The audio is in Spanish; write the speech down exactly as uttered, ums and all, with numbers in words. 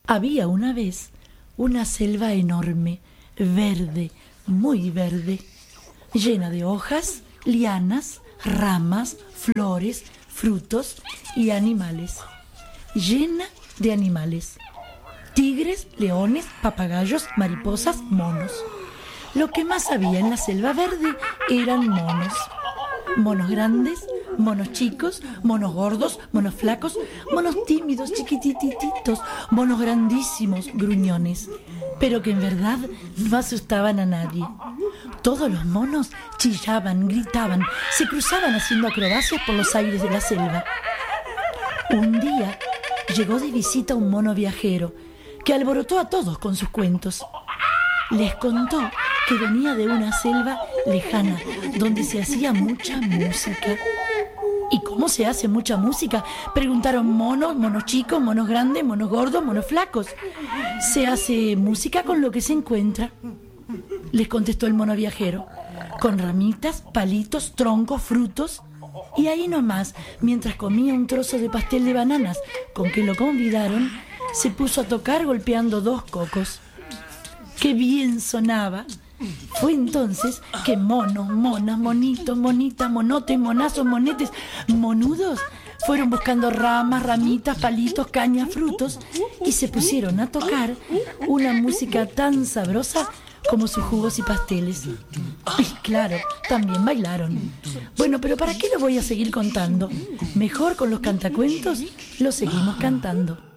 Había una vez una selva enorme, verde, muy verde, llena de hojas, lianas, ramas, flores, frutos y animales. Llena de animales. Tigres, leones, papagayos, mariposas, monos. Lo que más había en la selva verde eran monos. Monos grandes, monos chicos, monos gordos, monos flacos, monos tímidos, chiquitititos, monos grandísimos, gruñones, pero que en verdad no asustaban a nadie. Todos los monos chillaban, gritaban, se cruzaban haciendo acrobacias por los aires de la selva. Un día llegó de visita un mono viajero que alborotó a todos con sus cuentos. Les contó que venía de una selva lejana donde se hacía mucha música. ¿Y cómo se hace mucha música?, preguntaron monos, monos chicos, monos grandes, monos gordos, monos flacos. Se hace música con lo que se encuentra, les contestó el mono viajero, con ramitas, palitos, troncos, frutos. Y ahí nomás, mientras comía un trozo de pastel de bananas con que lo convidaron, se puso a tocar golpeando dos cocos. ¡Qué bien sonaba! Fue entonces que monos, monas, monitos, monitas, monotes, monazos, monetes, monudos fueron buscando ramas, ramitas, palitos, cañas, frutos y se pusieron a tocar una música tan sabrosa como sus jugos y pasteles. Y claro, también bailaron. Bueno, pero ¿para qué lo voy a seguir contando? Mejor con los cantacuentos lo seguimos cantando.